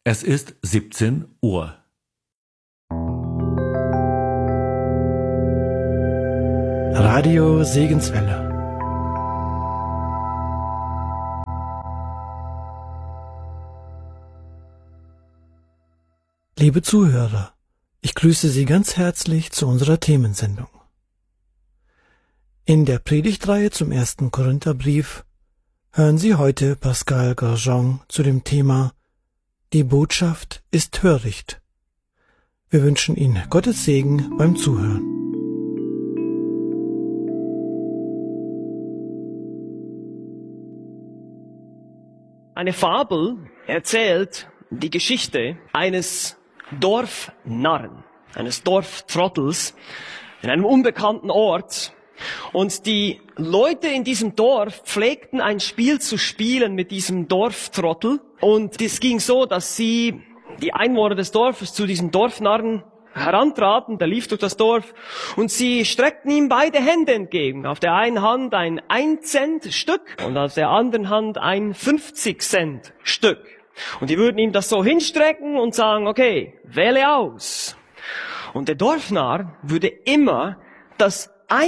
Es ist 17 Uhr. Radio Segenswelle. Liebe Zuhörer, ich grüße Sie ganz herzlich zu unserer Themensendung. In der Predigtreihe zum 1. Korintherbrief hören Sie heute Pascal Grandjean zu dem Thema Die Botschaft ist töricht. Wir wünschen Ihnen Gottes Segen beim Zuhören. Eine Fabel erzählt die Geschichte eines Dorfnarren, eines Dorftrottels in einem unbekannten Ort. Und die Leute in diesem Dorf pflegten ein Spiel zu spielen mit diesem Dorftrottel. Und es ging so, dass die Einwohner des Dorfes zu diesem Dorfnarren herantraten, der lief durch das Dorf, und sie streckten ihm beide Hände entgegen. Auf der einen Hand ein 1-Cent-Stück und auf der anderen Hand ein 50-Cent-Stück. Und die würden ihm das so hinstrecken und sagen, okay, wähle aus. Und der Dorfnarr würde immer das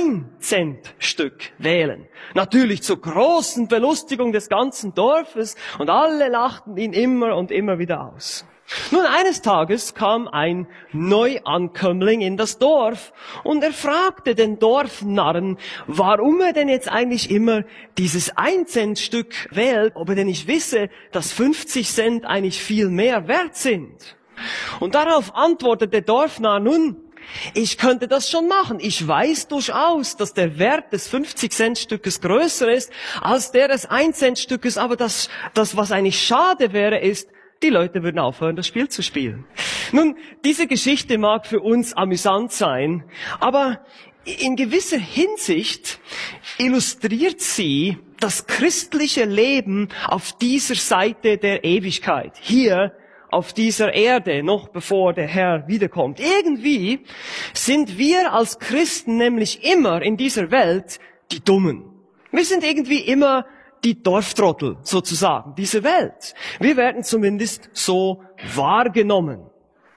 1-Cent-Stück wählen. Natürlich zur großen Belustigung des ganzen Dorfes, und alle lachten ihn immer und immer wieder aus. Nun, eines Tages kam ein Neuankömmling in das Dorf und er fragte den Dorfnarren, warum er denn jetzt eigentlich immer dieses 1-Cent-Stück wählt, ob er denn nicht wisse, dass 50 Cent eigentlich viel mehr wert sind. Und darauf antwortete der Dorfnarr, nun, ich könnte das schon machen. Ich weiß durchaus, dass der Wert des 50-Cent-Stückes größer ist als der des 1-Cent-Stückes, aber das, was eigentlich schade wäre, ist, die Leute würden aufhören, das Spiel zu spielen. Nun, diese Geschichte mag für uns amüsant sein, aber in gewisser Hinsicht illustriert sie das christliche Leben auf dieser Seite der Ewigkeit. Hier auf dieser Erde, noch bevor der Herr wiederkommt. Irgendwie sind wir als Christen nämlich immer in dieser Welt die Dummen. Wir sind irgendwie immer die Dorftrottel, sozusagen, dieser Welt. Wir werden zumindest so wahrgenommen.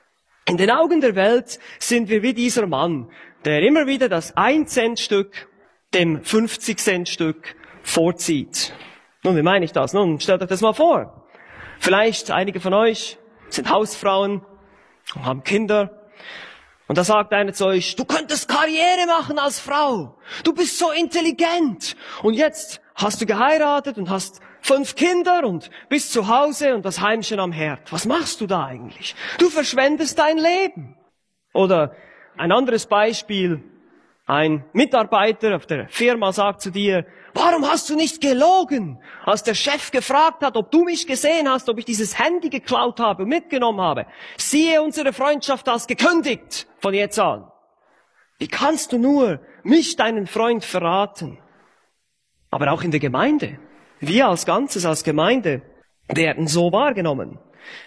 In den Augen der Welt sind wir wie dieser Mann, der immer wieder das 1-Cent-Stück dem 50-Cent-Stück vorzieht. Nun, wie meine ich das? Nun, stellt euch das mal vor. Vielleicht einige von euch sind Hausfrauen und haben Kinder. Und da sagt einer zu euch, du könntest Karriere machen als Frau. Du bist so intelligent. Und jetzt hast du geheiratet und hast 5 Kinder und bist zu Hause und das Heimchen am Herd. Was machst du da eigentlich? Du verschwendest dein Leben. Oder ein anderes Beispiel. Ein Mitarbeiter auf der Firma sagt zu dir, warum hast du nicht gelogen, als der Chef gefragt hat, ob du mich gesehen hast, ob ich dieses Handy geklaut habe und mitgenommen habe? Siehe unsere Freundschaft als gekündigt von jetzt an. Wie kannst du nur mich, deinen Freund, verraten? Aber auch in der Gemeinde, wir als Ganzes, als Gemeinde, werden so wahrgenommen.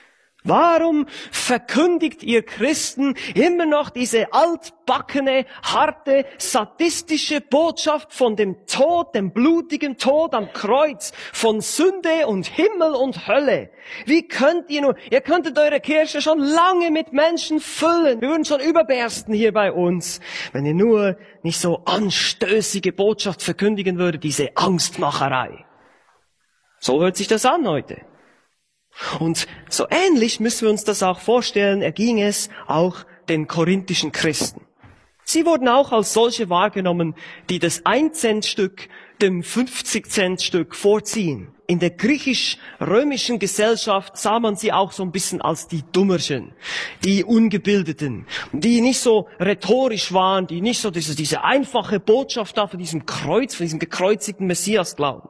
Warum verkündigt ihr Christen immer noch diese altbackene, harte, sadistische Botschaft von dem Tod, dem blutigen Tod am Kreuz, von Sünde und Himmel und Hölle? Wie könnt ihr nur, ihr könntet eure Kirche schon lange mit Menschen füllen. Wir würden schon überbersten hier bei uns, wenn ihr nur nicht so anstößige Botschaft verkündigen würdet, diese Angstmacherei. So hört sich das an heute. Und so ähnlich müssen wir uns das auch vorstellen, erging es auch den korinthischen Christen. Sie wurden auch als solche wahrgenommen, die das 1-Cent-Stück dem 50-Cent-Stück vorziehen. In der griechisch-römischen Gesellschaft sah man sie auch so ein bisschen als die Dummerchen, die Ungebildeten, die nicht so rhetorisch waren, die nicht so diese einfache Botschaft da von diesem Kreuz, von diesem gekreuzigten Messias glauben.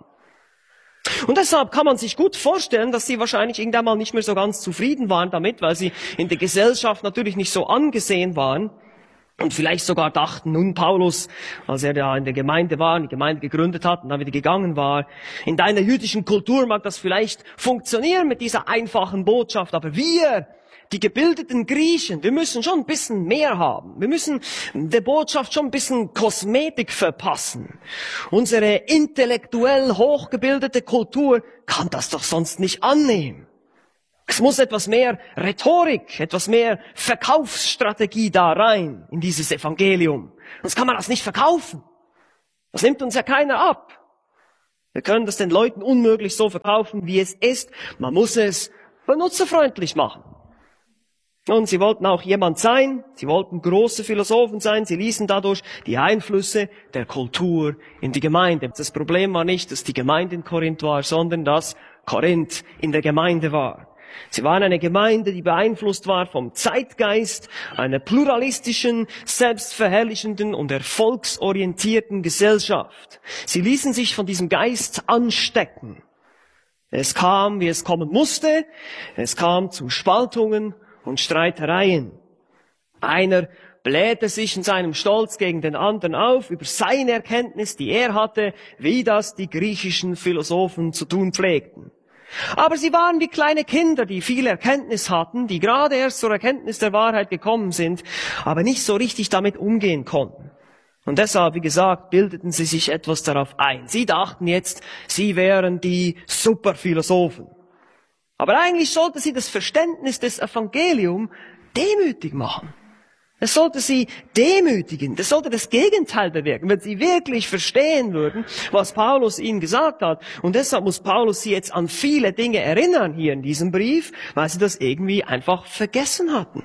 Und deshalb kann man sich gut vorstellen, dass sie wahrscheinlich irgendwann mal nicht mehr so ganz zufrieden waren damit, weil sie in der Gesellschaft natürlich nicht so angesehen waren und vielleicht sogar dachten, nun Paulus, als er da in der Gemeinde war, die Gemeinde gegründet hat und dann wieder gegangen war, in deiner jüdischen Kultur mag das vielleicht funktionieren mit dieser einfachen Botschaft, aber wir, die gebildeten Griechen, wir müssen schon ein bisschen mehr haben. Wir müssen der Botschaft schon ein bisschen Kosmetik verpassen. Unsere intellektuell hochgebildete Kultur kann das doch sonst nicht annehmen. Es muss etwas mehr Rhetorik, etwas mehr Verkaufsstrategie da rein in dieses Evangelium. Sonst kann man das nicht verkaufen. Das nimmt uns ja keiner ab. Wir können das den Leuten unmöglich so verkaufen, wie es ist. Man muss es benutzerfreundlich machen. Und sie wollten auch jemand sein, sie wollten große Philosophen sein, sie ließen dadurch die Einflüsse der Kultur in die Gemeinde. Das Problem war nicht, dass die Gemeinde in Korinth war, sondern dass Korinth in der Gemeinde war. Sie waren eine Gemeinde, die beeinflusst war vom Zeitgeist, einer pluralistischen, selbstverherrlichenden und erfolgsorientierten Gesellschaft. Sie ließen sich von diesem Geist anstecken. Es kam, wie es kommen musste. Es kam zu Spaltungen und Streitereien. Einer blähte sich in seinem Stolz gegen den anderen auf über seine Erkenntnis, die er hatte, wie das die griechischen Philosophen zu tun pflegten. Aber sie waren wie kleine Kinder, die viel Erkenntnis hatten, die gerade erst zur Erkenntnis der Wahrheit gekommen sind, aber nicht so richtig damit umgehen konnten. Und deshalb, wie gesagt, bildeten sie sich etwas darauf ein. Sie dachten jetzt, sie wären die Superphilosophen. Aber eigentlich sollte sie das Verständnis des Evangeliums demütig machen. Es sollte sie demütigen. Das sollte das Gegenteil bewirken, wenn sie wirklich verstehen würden, was Paulus ihnen gesagt hat. Und deshalb muss Paulus sie jetzt an viele Dinge erinnern hier in diesem Brief, weil sie das irgendwie einfach vergessen hatten.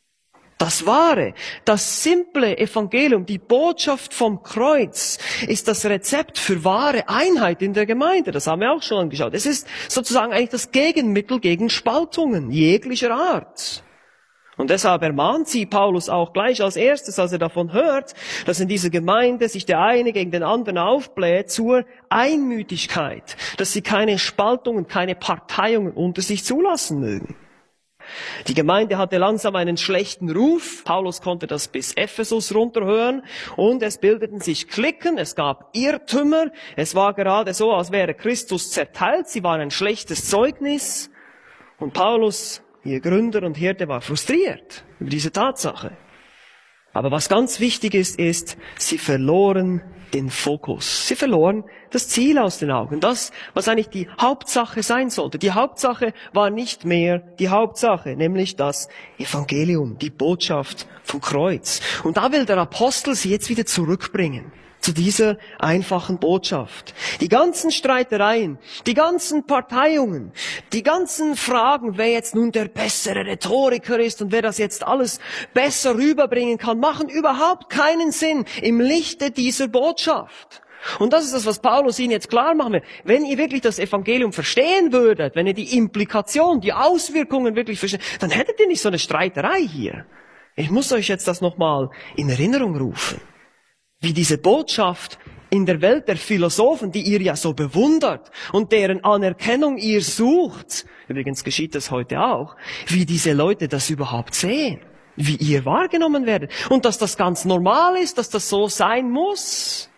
Das wahre, das simple Evangelium, die Botschaft vom Kreuz, ist das Rezept für wahre Einheit in der Gemeinde. Das haben wir auch schon angeschaut. Es ist sozusagen eigentlich das Gegenmittel gegen Spaltungen jeglicher Art. Und deshalb ermahnt sie Paulus auch gleich als erstes, als er davon hört, dass in dieser Gemeinde sich der eine gegen den anderen aufbläht, zur Einmütigkeit, dass sie keine Spaltungen, keine Parteiungen unter sich zulassen mögen. Die Gemeinde hatte langsam einen schlechten Ruf. Paulus konnte das bis Ephesus runterhören und es bildeten sich Cliquen, es gab Irrtümer. Es war gerade so, als wäre Christus zerteilt. Sie waren ein schlechtes Zeugnis. Und Paulus, ihr Gründer und Hirte, war frustriert über diese Tatsache. Aber was ganz wichtig ist, sie verloren den Fokus. Sie verloren das Ziel aus den Augen. Das, was eigentlich die Hauptsache sein sollte. Die Hauptsache war nicht mehr die Hauptsache, nämlich das Evangelium, die Botschaft vom Kreuz. Und da will der Apostel sie jetzt wieder zurückbringen zu dieser einfachen Botschaft. Die ganzen Streitereien, die ganzen Parteiungen, die ganzen Fragen, wer jetzt nun der bessere Rhetoriker ist und wer das jetzt alles besser rüberbringen kann, machen überhaupt keinen Sinn im Lichte dieser Botschaft. Und das ist das, was Paulus ihnen jetzt klar machen will. Wenn ihr wirklich das Evangelium verstehen würdet, wenn ihr die Implikation, die Auswirkungen wirklich versteht, dann hättet ihr nicht so eine Streiterei hier. Ich muss euch jetzt das nochmal in Erinnerung rufen. Wie diese Botschaft in der Welt der Philosophen, die ihr ja so bewundert und deren Anerkennung ihr sucht, übrigens geschieht das heute auch, wie diese Leute das überhaupt sehen, wie ihr wahrgenommen werdet und dass das ganz normal ist, dass das so sein muss.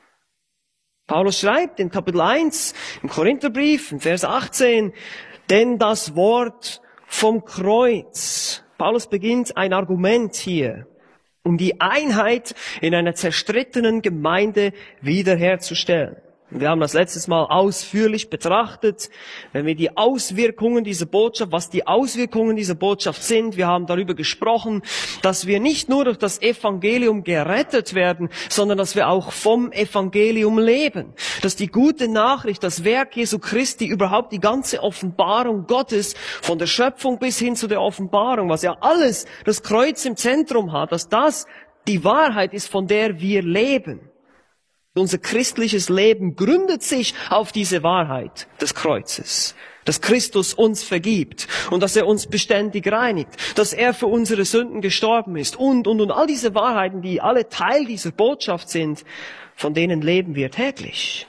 Paulus schreibt in Kapitel 1 im Korintherbrief, in Vers 18, denn das Wort vom Kreuz. Paulus beginnt ein Argument hier, um die Einheit in einer zerstrittenen Gemeinde wiederherzustellen. Wir haben das letztes Mal ausführlich betrachtet, wenn wir die Auswirkungen dieser Botschaft, was die Auswirkungen dieser Botschaft sind. Wir haben darüber gesprochen, dass wir nicht nur durch das Evangelium gerettet werden, sondern dass wir auch vom Evangelium leben. Dass die gute Nachricht, das Werk Jesu Christi, überhaupt die ganze Offenbarung Gottes, von der Schöpfung bis hin zu der Offenbarung, was ja alles das Kreuz im Zentrum hat, dass das die Wahrheit ist, von der wir leben. Unser christliches Leben gründet sich auf diese Wahrheit des Kreuzes, dass Christus uns vergibt und dass er uns beständig reinigt, dass er für unsere Sünden gestorben ist und all diese Wahrheiten, die alle Teil dieser Botschaft sind, von denen leben wir täglich.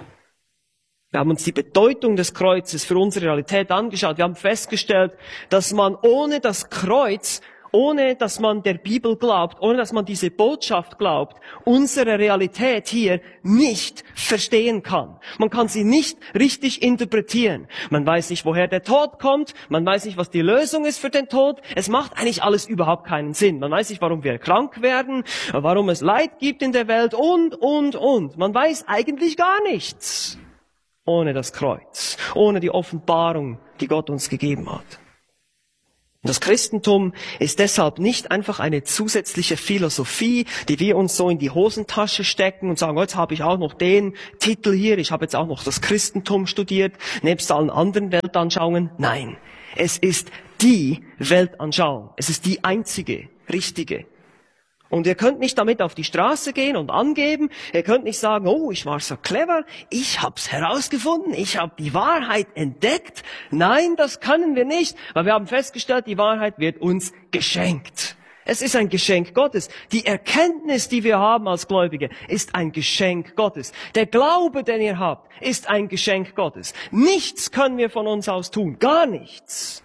Wir haben uns die Bedeutung des Kreuzes für unsere Realität angeschaut. Wir haben festgestellt, dass man ohne das Kreuz, ohne dass man der Bibel glaubt, ohne dass man diese Botschaft glaubt, unsere Realität hier nicht verstehen kann. Man kann sie nicht richtig interpretieren. Man weiß nicht, woher der Tod kommt. Man weiß nicht, was die Lösung ist für den Tod. Es macht eigentlich alles überhaupt keinen Sinn. Man weiß nicht, warum wir krank werden, warum es Leid gibt in der Welt und. Man weiß eigentlich gar nichts ohne das Kreuz, ohne die Offenbarung, die Gott uns gegeben hat. Das Christentum ist deshalb nicht einfach eine zusätzliche Philosophie, die wir uns so in die Hosentasche stecken und sagen, oh, jetzt habe ich auch noch den Titel hier, ich habe jetzt auch noch das Christentum studiert, nebst allen anderen Weltanschauungen. Nein, es ist die Weltanschauung. Es ist die einzige, richtige. Und ihr könnt nicht damit auf die Straße gehen und angeben. Ihr könnt nicht sagen, oh, ich war so clever, ich hab's herausgefunden, ich habe die Wahrheit entdeckt. Nein, das können wir nicht, weil wir haben festgestellt, die Wahrheit wird uns geschenkt. Es ist ein Geschenk Gottes. Die Erkenntnis, die wir haben als Gläubige, ist ein Geschenk Gottes. Der Glaube, den ihr habt, ist ein Geschenk Gottes. Nichts können wir von uns aus tun, gar nichts.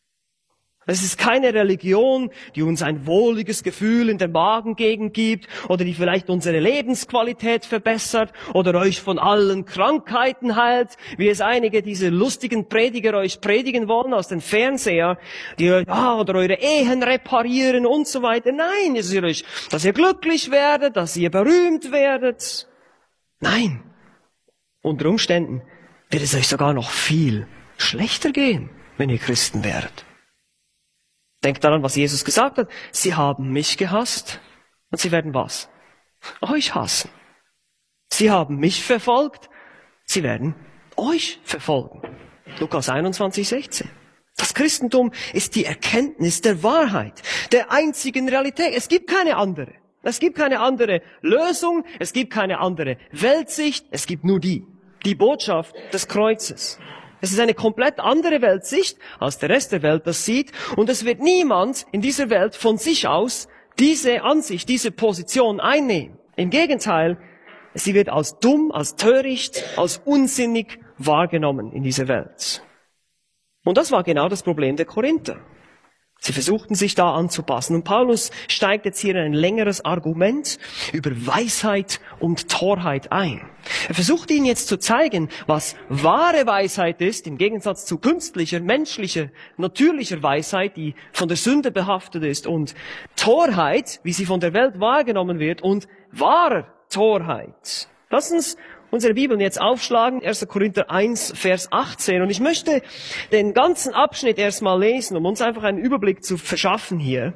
Es ist keine Religion, die uns ein wohliges Gefühl in der Magengegend gibt oder die vielleicht unsere Lebensqualität verbessert oder euch von allen Krankheiten heilt, wie es einige diese lustigen Prediger euch predigen wollen aus den Fernseher, die oder eure Ehen reparieren und so weiter. Nein, dass ihr glücklich werdet, dass ihr berühmt werdet. Nein, unter Umständen wird es euch sogar noch viel schlechter gehen, wenn ihr Christen werdet. Denkt daran, was Jesus gesagt hat. Sie haben mich gehasst und sie werden was? Euch hassen. Sie haben mich verfolgt, sie werden euch verfolgen. Lukas 21,16. Das Christentum ist die Erkenntnis der Wahrheit, der einzigen Realität. Es gibt keine andere. Es gibt keine andere Lösung, es gibt keine andere Weltsicht, es gibt nur die Botschaft des Kreuzes. Es ist eine komplett andere Weltsicht, als der Rest der Welt das sieht. Und es wird niemand in dieser Welt von sich aus diese Ansicht, diese Position einnehmen. Im Gegenteil, sie wird als dumm, als töricht, als unsinnig wahrgenommen in dieser Welt. Und das war genau das Problem der Korinther. Sie versuchten sich da anzupassen. Und Paulus steigt jetzt hier in ein längeres Argument über Weisheit und Torheit ein. Er versucht ihnen jetzt zu zeigen, was wahre Weisheit ist, im Gegensatz zu künstlicher, menschlicher, natürlicher Weisheit, die von der Sünde behaftet ist, und Torheit, wie sie von der Welt wahrgenommen wird, und wahrer Torheit. Lass uns unsere Bibeln jetzt aufschlagen, 1. Korinther 1, Vers 18. Und ich möchte den ganzen Abschnitt erstmal lesen, um uns einfach einen Überblick zu verschaffen hier.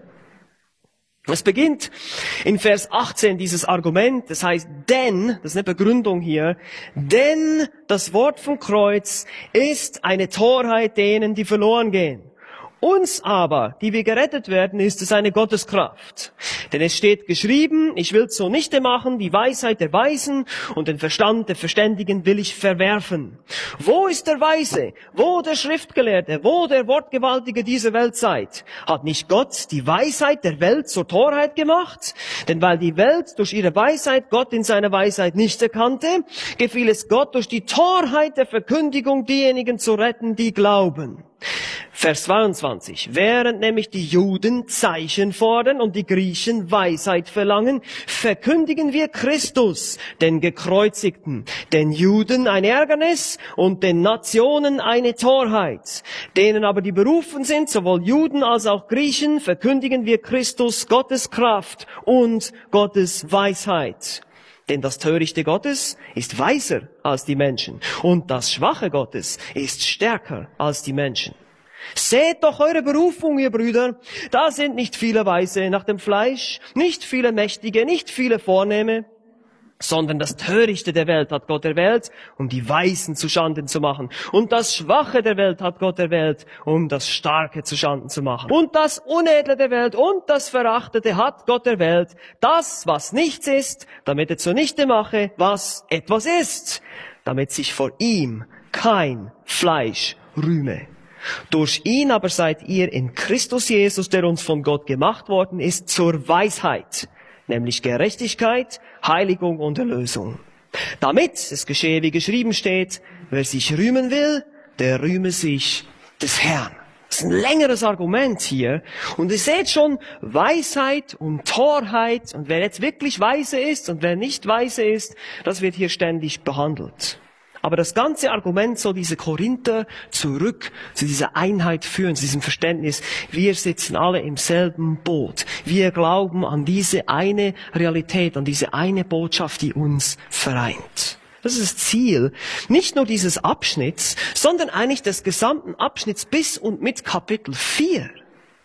Es beginnt in Vers 18 dieses Argument, das heißt, denn, das ist eine Begründung hier, denn das Wort vom Kreuz ist eine Torheit denen, die verloren gehen. Uns aber, die wir gerettet werden, ist es eine Gotteskraft. Denn es steht geschrieben, ich will zunichte machen, die Weisheit der Weisen und den Verstand der Verständigen will ich verwerfen. Wo ist der Weise? Wo der Schriftgelehrte? Wo der Wortgewaltige dieser Welt seid? Hat nicht Gott die Weisheit der Welt zur Torheit gemacht? Denn weil die Welt durch ihre Weisheit Gott in seiner Weisheit nicht erkannte, gefiel es Gott durch die Torheit der Verkündigung diejenigen zu retten, die glauben. Vers 22. Während nämlich die Juden Zeichen fordern und die Griechen Weisheit verlangen, verkündigen wir Christus, den Gekreuzigten, den Juden ein Ärgernis und den Nationen eine Torheit. Denen aber, die berufen sind, sowohl Juden als auch Griechen, verkündigen wir Christus, Gottes Kraft und Gottes Weisheit. Denn das Törichte Gottes ist weiser als die Menschen und das Schwache Gottes ist stärker als die Menschen. Seht doch eure Berufung, ihr Brüder. Da sind nicht viele Weise nach dem Fleisch, nicht viele Mächtige, nicht viele Vornehme, sondern das Törichte der Welt hat Gott erwählt, um die Weisen zu Schanden zu machen. Und das Schwache der Welt hat Gott erwählt, um das Starke zu Schanden zu machen. Und das Unedle der Welt und das Verachtete hat Gott erwählt, das, was nichts ist, damit er zunichte mache, was etwas ist, damit sich vor ihm kein Fleisch rühme. Durch ihn aber seid ihr in Christus Jesus, der uns von Gott gemacht worden ist, zur Weisheit, nämlich Gerechtigkeit, Heiligung und Erlösung. Damit es geschehe, wie geschrieben steht, wer sich rühmen will, der rühme sich des Herrn. Das ist ein längeres Argument hier. Und ihr seht schon, Weisheit und Torheit und wer jetzt wirklich weise ist und wer nicht weise ist, das wird hier ständig behandelt. Aber das ganze Argument soll diese Korinther zurück zu dieser Einheit führen, zu diesem Verständnis. Wir sitzen alle im selben Boot. Wir glauben an diese eine Realität, an diese eine Botschaft, die uns vereint. Das ist das Ziel, nicht nur dieses Abschnitts, sondern eigentlich des gesamten Abschnitts bis und mit Kapitel 4.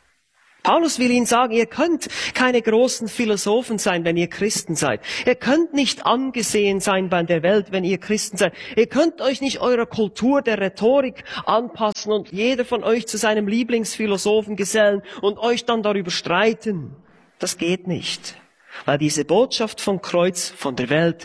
Paulus will ihnen sagen, ihr könnt keine großen Philosophen sein, wenn ihr Christen seid. Ihr könnt nicht angesehen sein bei der Welt, wenn ihr Christen seid. Ihr könnt euch nicht eurer Kultur der Rhetorik anpassen und jeder von euch zu seinem Lieblingsphilosophen gesellen und euch dann darüber streiten. Das geht nicht, weil diese Botschaft vom Kreuz, von der Welt,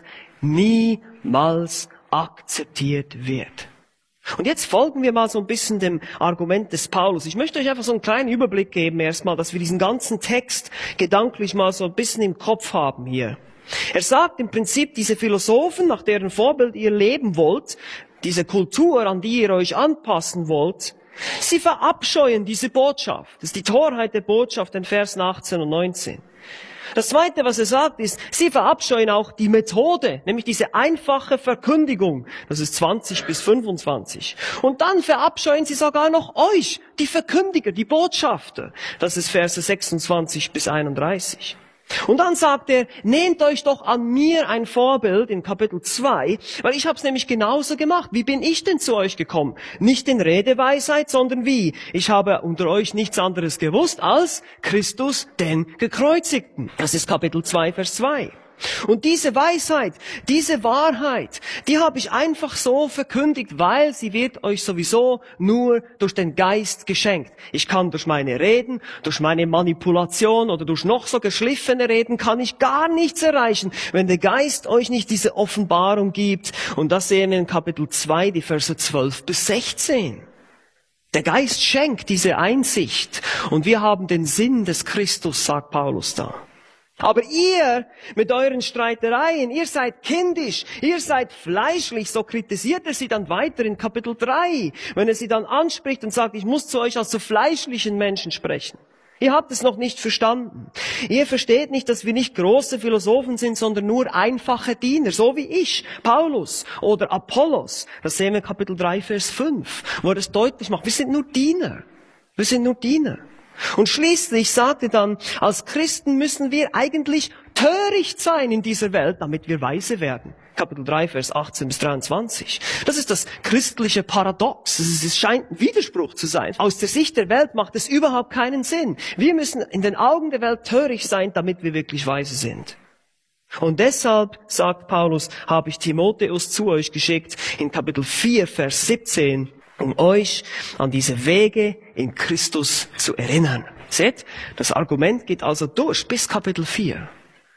niemals akzeptiert wird. Und jetzt folgen wir mal so ein bisschen dem Argument des Paulus. Ich möchte euch einfach so einen kleinen Überblick geben erstmal, dass wir diesen ganzen Text gedanklich mal so ein bisschen im Kopf haben hier. Er sagt im Prinzip, diese Philosophen, nach deren Vorbild ihr leben wollt, diese Kultur, an die ihr euch anpassen wollt, sie verabscheuen diese Botschaft. Das ist die Torheit der Botschaft in Versen 18 und 19. Das Zweite, was er sagt, ist, sie verabscheuen auch die Methode, nämlich diese einfache Verkündigung. Das ist 20 bis 25. Und dann verabscheuen sie sogar noch euch, die Verkündiger, die Botschafter. Das ist Verse 26 bis 31. Und dann sagt er, nehmt euch doch an mir ein Vorbild in Kapitel 2, weil ich habe es nämlich genauso gemacht. Wie bin ich denn zu euch gekommen? Nicht in Redeweisheit, sondern wie? Ich habe unter euch nichts anderes gewusst als Christus, den Gekreuzigten. Das ist Kapitel 2, Vers 2. Und diese Weisheit, diese Wahrheit, die habe ich einfach so verkündigt, weil sie wird euch sowieso nur durch den Geist geschenkt. Ich kann durch meine Reden, durch meine Manipulation oder durch noch so geschliffene Reden kann ich gar nichts erreichen, wenn der Geist euch nicht diese Offenbarung gibt. Und das sehen wir in Kapitel 2, die Verse 12 bis 16. Der Geist schenkt diese Einsicht und wir haben den Sinn des Christus, sagt Paulus da. Aber ihr mit euren Streitereien, ihr seid kindisch, ihr seid fleischlich, so kritisiert er sie dann weiter in Kapitel 3, wenn er sie dann anspricht und sagt, ich muss zu euch als zu fleischlichen Menschen sprechen. Ihr habt es noch nicht verstanden. Ihr versteht nicht, dass wir nicht große Philosophen sind, sondern nur einfache Diener, so wie ich, Paulus oder Apollos. Das sehen wir in Kapitel 3, Vers 5, wo er das deutlich macht. Wir sind nur Diener. Wir sind nur Diener. Und schließlich sagt er dann, als Christen müssen wir eigentlich töricht sein in dieser Welt, damit wir weise werden. Kapitel 3, Vers 18 bis 23. Das ist das christliche Paradox. Es scheint ein Widerspruch zu sein. Aus der Sicht der Welt macht es überhaupt keinen Sinn. Wir müssen in den Augen der Welt töricht sein, damit wir wirklich weise sind. Und deshalb, sagt Paulus, habe ich Timotheus zu euch geschickt in Kapitel 4, Vers 17, um euch an diese Wege in Christus zu erinnern. Seht, das Argument geht also durch bis Kapitel 4.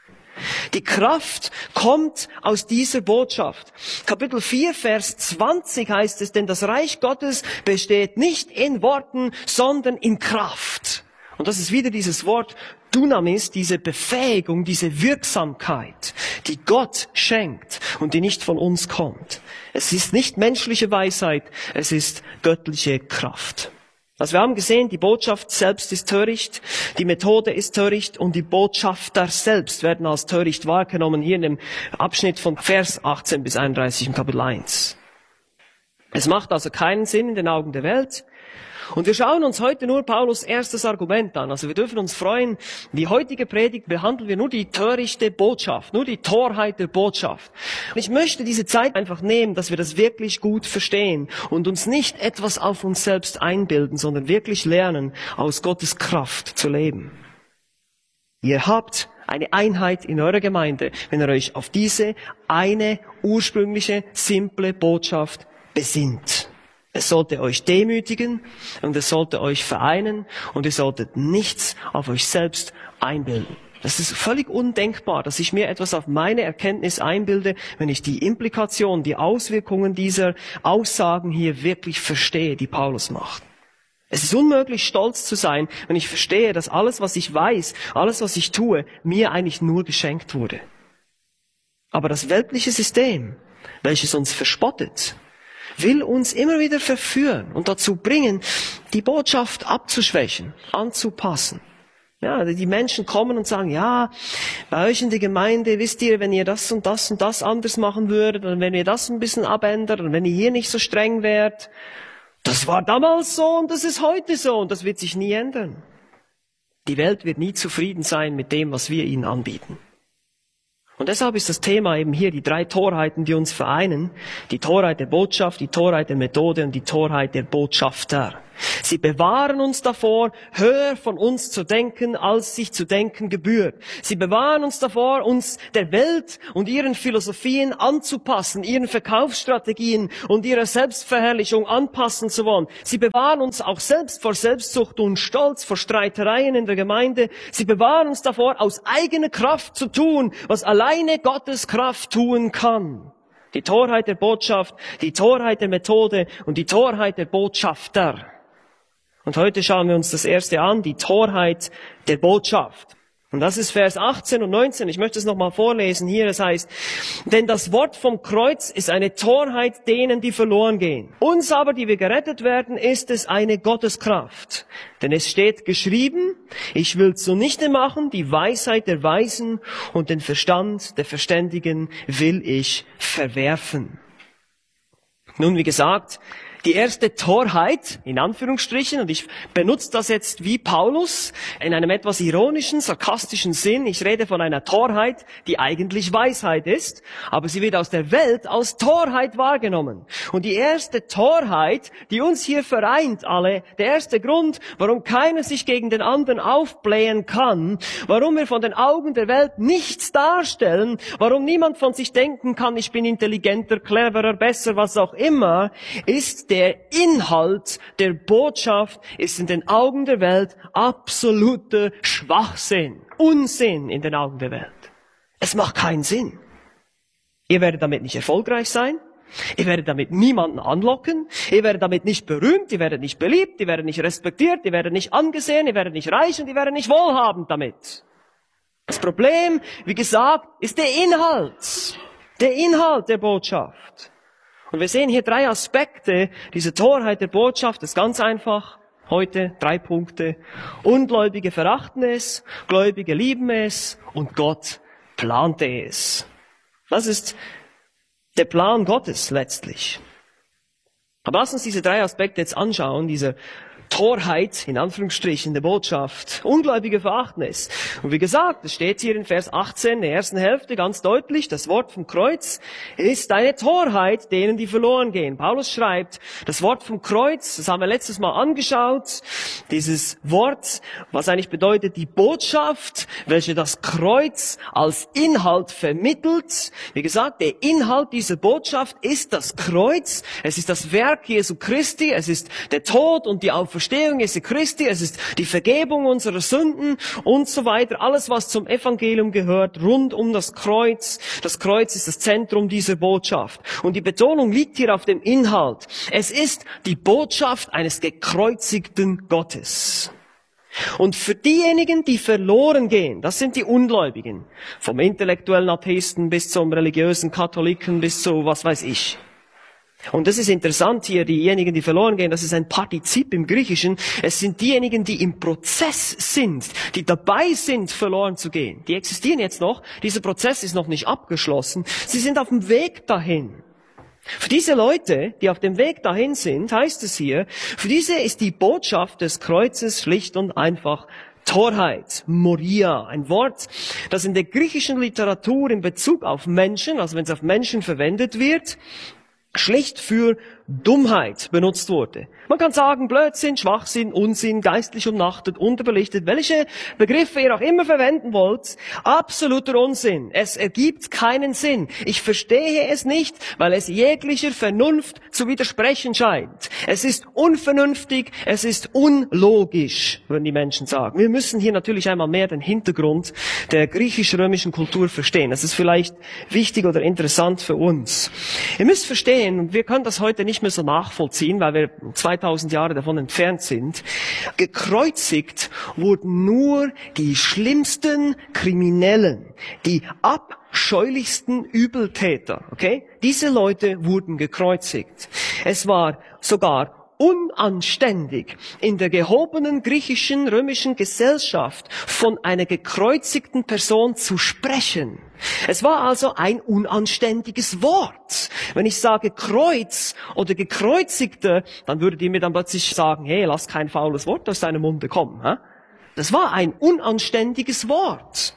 Die Kraft kommt aus dieser Botschaft. Kapitel 4, Vers 20 heißt es, denn das Reich Gottes besteht nicht in Worten, sondern in Kraft. Und das ist wieder dieses Wort Dunamis, diese Befähigung, diese Wirksamkeit, die Gott schenkt und die nicht von uns kommt. Es ist nicht menschliche Weisheit, es ist göttliche Kraft. Also wir haben gesehen, die Botschaft selbst ist töricht, die Methode ist töricht und die Botschafter selbst werden als töricht wahrgenommen, hier in dem Abschnitt von Vers 18 bis 31 im Kapitel 1. Es macht also keinen Sinn in den Augen der Welt. Und wir schauen uns heute nur Paulus' erstes Argument an. Also wir dürfen uns freuen, die heutige Predigt behandeln wir nur die törichte Botschaft, nur die Torheit der Botschaft. Und ich möchte diese Zeit einfach nehmen, dass wir das wirklich gut verstehen und uns nicht etwas auf uns selbst einbilden, sondern wirklich lernen, aus Gottes Kraft zu leben. Ihr habt eine Einheit in eurer Gemeinde, wenn ihr euch auf diese eine ursprüngliche, simple Botschaft besinnt. Es sollte euch demütigen und es sollte euch vereinen und ihr solltet nichts auf euch selbst einbilden. Das ist völlig undenkbar, dass ich mir etwas auf meine Erkenntnis einbilde, wenn ich die Implikationen, die Auswirkungen dieser Aussagen hier wirklich verstehe, die Paulus macht. Es ist unmöglich, stolz zu sein, wenn ich verstehe, dass alles, was ich weiß, alles, was ich tue, mir eigentlich nur geschenkt wurde. Aber das weltliche System, welches uns verspottet, will uns immer wieder verführen und dazu bringen, die Botschaft abzuschwächen, anzupassen. Ja, die Menschen kommen und sagen, ja, bei euch in der Gemeinde, wisst ihr, wenn ihr das und das und das anders machen würdet, und wenn ihr das ein bisschen abändert, und wenn ihr hier nicht so streng wärt, das war damals so und das ist heute so und das wird sich nie ändern. Die Welt wird nie zufrieden sein mit dem, was wir ihnen anbieten. Und deshalb ist das Thema eben hier die 3 Torheiten, die uns vereinen. Die Torheit der Botschaft, die Torheit der Methode und die Torheit der Botschafter. Sie bewahren uns davor, höher von uns zu denken, als sich zu denken gebührt. Sie bewahren uns davor, uns der Welt und ihren Philosophien anzupassen, ihren Verkaufsstrategien und ihrer Selbstverherrlichung anpassen zu wollen. Sie bewahren uns auch selbst vor Selbstsucht und Stolz, vor Streitereien in der Gemeinde. Sie bewahren uns davor, aus eigener Kraft zu tun, was alleine Gottes Kraft tun kann. Die Torheit der Botschaft, die Torheit der Methode und die Torheit der Botschafter. Und heute schauen wir uns das erste an, die Torheit der Botschaft. Und das ist Vers 18 und 19. Ich möchte es nochmal vorlesen hier. Es heißt, denn das Wort vom Kreuz ist eine Torheit denen, die verloren gehen. Uns aber, die wir gerettet werden, ist es eine Gotteskraft. Denn es steht geschrieben, ich will zunichte machen die Weisheit der Weisen und den Verstand der Verständigen will ich verwerfen. Nun, wie gesagt, die erste Torheit, in Anführungsstrichen, und ich benutze das jetzt wie Paulus, in einem etwas ironischen, sarkastischen Sinn. Ich rede von einer Torheit, die eigentlich Weisheit ist, aber sie wird aus der Welt als Torheit wahrgenommen. Und die erste Torheit, die uns hier vereint alle, der erste Grund, warum keiner sich gegen den anderen aufblähen kann, warum wir von den Augen der Welt nichts darstellen, warum niemand von sich denken kann, ich bin intelligenter, cleverer, besser, was auch immer, ist der Inhalt der Botschaft ist in den Augen der Welt absoluter Schwachsinn, Unsinn in den Augen der Welt. Es macht keinen Sinn. Ihr werdet damit nicht erfolgreich sein, ihr werdet damit niemanden anlocken, ihr werdet damit nicht berühmt, ihr werdet nicht beliebt, ihr werdet nicht respektiert, ihr werdet nicht angesehen, ihr werdet nicht reich und ihr werdet nicht wohlhabend damit. Das Problem, wie gesagt, ist der Inhalt der Botschaft. Und wir sehen hier 3 Aspekte dieser Torheit der Botschaft. Das ist ganz einfach. Heute 3 Punkte. Ungläubige verachten es, Gläubige lieben es und Gott plante es. Das ist der Plan Gottes letztlich. Aber lass uns diese 3 Aspekte jetzt anschauen, diese Torheit, in Anführungsstrichen, der Botschaft. Ungläubige verachten es. Und wie gesagt, es steht hier in Vers 18, in der ersten Hälfte, ganz deutlich, das Wort vom Kreuz ist eine Torheit denen, die verloren gehen. Paulus schreibt, das Wort vom Kreuz, das haben wir letztes Mal angeschaut, dieses Wort, was eigentlich bedeutet, die Botschaft, welche das Kreuz als Inhalt vermittelt. Wie gesagt, der Inhalt dieser Botschaft ist das Kreuz. Es ist das Werk Jesu Christi. Es ist der Tod und die Auferstehung Jesu Christi, es ist die Vergebung unserer Sünden und so weiter. Alles, was zum Evangelium gehört, rund um das Kreuz. Das Kreuz ist das Zentrum dieser Botschaft. Und die Betonung liegt hier auf dem Inhalt. Es ist die Botschaft eines gekreuzigten Gottes. Und für diejenigen, die verloren gehen, das sind die Ungläubigen. Vom intellektuellen Atheisten bis zum religiösen Katholiken bis zu was weiß ich. Und das ist interessant hier, diejenigen, die verloren gehen, das ist ein Partizip im Griechischen. Es sind diejenigen, die im Prozess sind, die dabei sind, verloren zu gehen. Die existieren jetzt noch, dieser Prozess ist noch nicht abgeschlossen. Sie sind auf dem Weg dahin. Für diese Leute, die auf dem Weg dahin sind, heißt es hier, für diese ist die Botschaft des Kreuzes schlicht und einfach Torheit, Moria, ein Wort, das in der griechischen Literatur in Bezug auf Menschen, also wenn es auf Menschen verwendet wird, schlicht für Dummheit benutzt wurde. Man kann sagen Blödsinn, Schwachsinn, Unsinn, geistlich umnachtet, unterbelichtet, welche Begriffe ihr auch immer verwenden wollt, absoluter Unsinn. Es ergibt keinen Sinn. Ich verstehe es nicht, weil es jeglicher Vernunft zu widersprechen scheint. Es ist unvernünftig, es ist unlogisch, würden die Menschen sagen. Wir müssen hier natürlich einmal mehr den Hintergrund der griechisch-römischen Kultur verstehen. Das ist vielleicht wichtig oder interessant für uns. Ihr müsst verstehen, und wir können das heute nicht mehr so nachvollziehen, weil wir 2000 Jahre davon entfernt sind. Gekreuzigt wurden nur die schlimmsten Kriminellen, die abscheulichsten Übeltäter, okay? Diese Leute wurden gekreuzigt. Es war sogar unanständig, in der gehobenen griechischen, römischen Gesellschaft von einer gekreuzigten Person zu sprechen. Es war also ein unanständiges Wort. Wenn ich sage Kreuz oder Gekreuzigte, dann würdet ihr mir dann plötzlich sagen, hey, lass kein faules Wort aus deinem Munde kommen. Hä? Das war ein unanständiges Wort.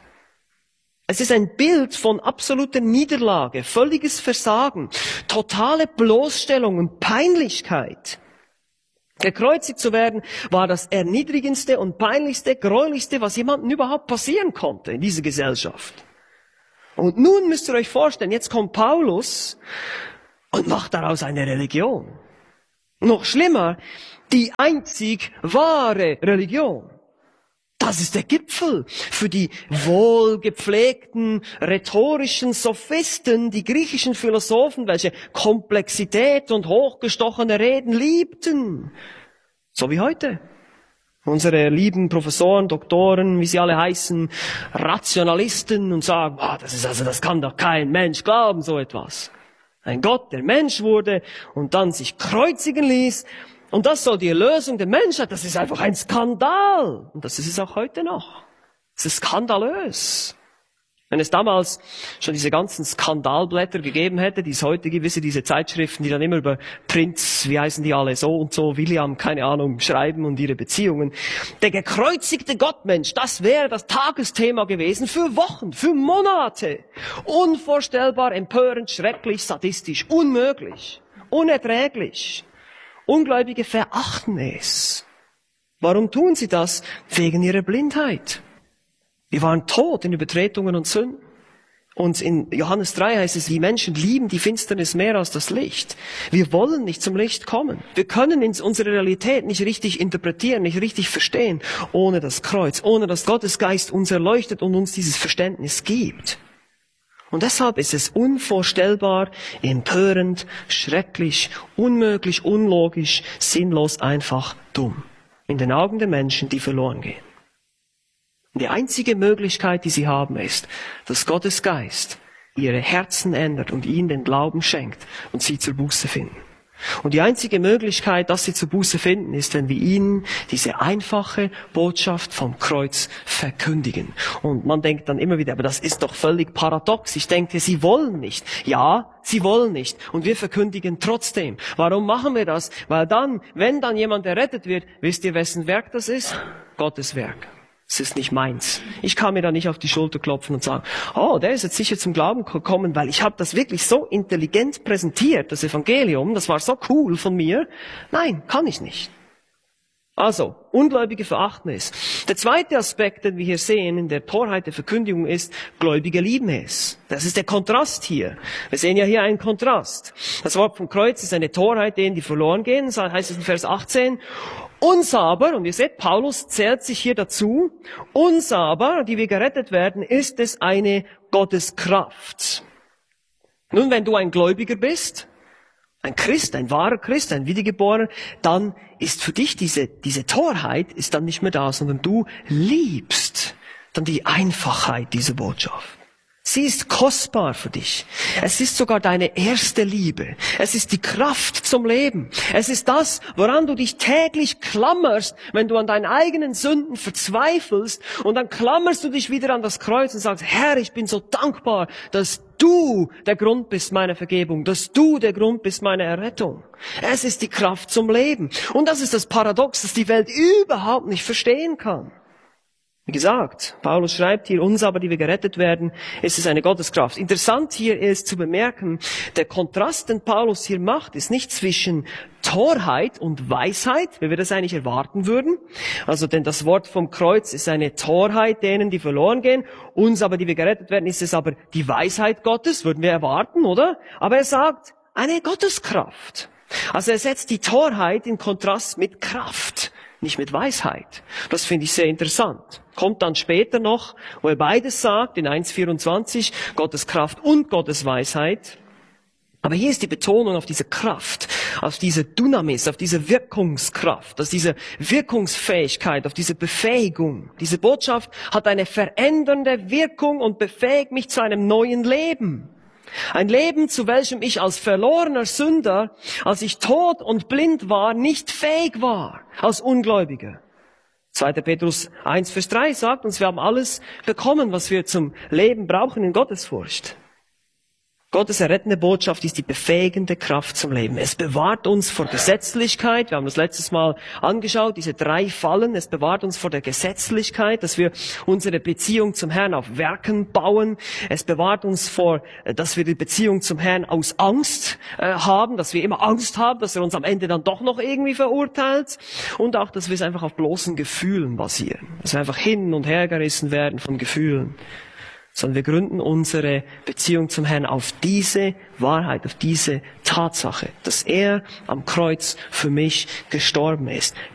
Es ist ein Bild von absoluter Niederlage, völliges Versagen, totale Bloßstellung und Peinlichkeit. Gekreuzigt zu werden war das erniedrigendste und peinlichste, gräulichste, was jemandem überhaupt passieren konnte in dieser Gesellschaft. Und nun müsst ihr euch vorstellen, jetzt kommt Paulus und macht daraus eine Religion. Noch schlimmer, die einzig wahre Religion. Das ist der Gipfel für die wohlgepflegten, rhetorischen Sophisten, die griechischen Philosophen, welche Komplexität und hochgestochene Reden liebten. So wie heute. Unsere lieben Professoren, Doktoren, wie sie alle heißen, Rationalisten und sagen, das kann doch kein Mensch glauben, so etwas. Ein Gott, der Mensch wurde und dann sich kreuzigen ließ. Und das soll die Erlösung der Menschheit, das ist einfach ein Skandal. Und das ist es auch heute noch. Es ist skandalös. Wenn es damals schon diese ganzen Skandalblätter gegeben hätte, die es heute gibt, wisst ihr, diese Zeitschriften, die dann immer über Prinz, wie heißen die alle, so und so, William, keine Ahnung, schreiben und ihre Beziehungen. Der gekreuzigte Gottmensch, das wäre das Tagesthema gewesen für Wochen, für Monate. Unvorstellbar, empörend, schrecklich, sadistisch, unmöglich, unerträglich. Ungläubige verachten es. Warum tun sie das? Wegen ihrer Blindheit. Wir waren tot in Übertretungen und Sünden. Und in Johannes 3 heißt es, die Menschen lieben die Finsternis mehr als das Licht. Wir wollen nicht zum Licht kommen. Wir können unsere Realität nicht richtig interpretieren, nicht richtig verstehen, ohne das Kreuz, ohne dass Gottes Geist uns erleuchtet und uns dieses Verständnis gibt. Und deshalb ist es unvorstellbar, empörend, schrecklich, unmöglich, unlogisch, sinnlos, einfach dumm. In den Augen der Menschen, die verloren gehen. Und die einzige Möglichkeit, die sie haben, ist, dass Gottes Geist ihre Herzen ändert und ihnen den Glauben schenkt und sie zur Buße finden. Und die einzige Möglichkeit, dass sie zur Buße finden, ist, wenn wir ihnen diese einfache Botschaft vom Kreuz verkündigen. Und man denkt dann immer wieder, aber das ist doch völlig paradox. Ich denke, sie wollen nicht. Ja, sie wollen nicht. Und wir verkündigen trotzdem. Warum machen wir das? Weil dann, wenn dann jemand errettet wird, wisst ihr, wessen Werk das ist? Gottes Werk. Es ist nicht meins. Ich kann mir da nicht auf die Schulter klopfen und sagen, oh, der ist jetzt sicher zum Glauben gekommen, weil ich habe das wirklich so intelligent präsentiert, das Evangelium, das war so cool von mir. Nein, kann ich nicht. Also, Ungläubige verachten es. Der zweite Aspekt, den wir hier sehen in der Torheit der Verkündigung ist, Gläubige lieben es. Das ist der Kontrast hier. Wir sehen ja hier einen Kontrast. Das Wort vom Kreuz ist eine Torheit, denen die verloren gehen. Das heißt es in Vers 18. Uns aber, und ihr seht, Paulus zählt sich hier dazu, uns aber, die wir gerettet werden, ist es eine Gotteskraft. Nun, wenn du ein Gläubiger bist, ein Christ, ein wahrer Christ, ein Wiedergeborener, dann ist für dich diese Torheit ist dann nicht mehr da, sondern du liebst dann die Einfachheit dieser Botschaft. Sie ist kostbar für dich. Es ist sogar deine erste Liebe. Es ist die Kraft zum Leben. Es ist das, woran du dich täglich klammerst, wenn du an deinen eigenen Sünden verzweifelst. Und dann klammerst du dich wieder an das Kreuz und sagst, Herr, ich bin so dankbar, dass du der Grund bist meiner Vergebung, dass du der Grund bist meiner Errettung. Es ist die Kraft zum Leben. Und das ist das Paradox, das die Welt überhaupt nicht verstehen kann. Wie gesagt, Paulus schreibt hier, uns aber, die wir gerettet werden, ist es eine Gotteskraft. Interessant hier ist zu bemerken, der Kontrast, den Paulus hier macht, ist nicht zwischen Torheit und Weisheit, wie wir das eigentlich erwarten würden. Also, denn das Wort vom Kreuz ist eine Torheit denen, die verloren gehen. Uns aber, die wir gerettet werden, ist es aber die Weisheit Gottes, würden wir erwarten, oder? Aber er sagt, eine Gotteskraft. Also er setzt die Torheit in Kontrast mit Kraft, nicht mit Weisheit. Das finde ich sehr interessant. Kommt dann später noch, wo er beides sagt, in 1,24, Gottes Kraft und Gottes Weisheit. Aber hier ist die Betonung auf diese Kraft, auf diese Dynamis, auf diese Wirkungskraft, auf diese Wirkungsfähigkeit, auf diese Befähigung. Diese Botschaft hat eine verändernde Wirkung und befähigt mich zu einem neuen Leben. Ein Leben, zu welchem ich als verlorener Sünder, als ich tot und blind war, nicht fähig war, als Ungläubiger. 2. Petrus 1, Vers 3 sagt uns, wir haben alles bekommen, was wir zum Leben brauchen in Gottesfurcht. Gottes errettende Botschaft ist die befähigende Kraft zum Leben. Es bewahrt uns vor Gesetzlichkeit. Wir haben das letztes Mal angeschaut, diese 3 Fallen. Es bewahrt uns vor der Gesetzlichkeit, dass wir unsere Beziehung zum Herrn auf Werken bauen. Es bewahrt uns vor, dass wir die Beziehung zum Herrn aus Angst haben, dass wir immer Angst haben, dass er uns am Ende dann doch noch irgendwie verurteilt. Und auch, dass wir es einfach auf bloßen Gefühlen basieren. Dass wir einfach hin und her gerissen werden von Gefühlen. Sondern wir gründen unsere Beziehung zum Herrn auf diese Wahrheit, auf diese Tatsache, dass er am Kreuz für mich gestorben ist.